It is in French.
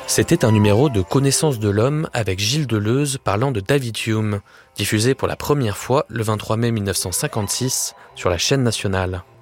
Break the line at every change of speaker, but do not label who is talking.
C'était un numéro de Connaissance de l'homme avec Gilles Deleuze parlant de David Hume, diffusé pour la première fois le 23 mai 1956 sur la chaîne nationale.